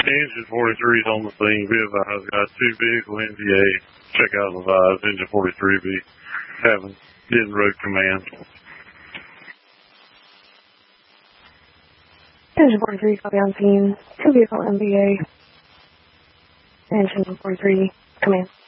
Engine 43 is on the scene. Be advised, got 2 vehicle NVA. Check out the advised. Engine 43 be getting road command. Engine 43, copy on scene. 2 vehicle NVA. Engine 43, command.